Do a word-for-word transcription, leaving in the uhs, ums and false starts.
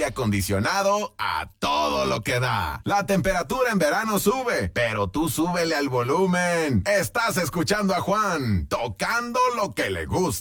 acondicionado a todo lo que da. La temperatura en verano sube, pero tú súbele al volumen. Estás escuchando a Juan, tocando lo que le gusta.